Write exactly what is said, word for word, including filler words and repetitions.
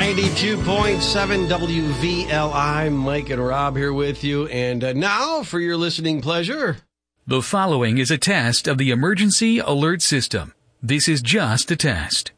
ninety-two point seven W V L I. Mike and Rob here with you. And uh, now, for your listening pleasure, the following is a test of the emergency alert system. This is just a test.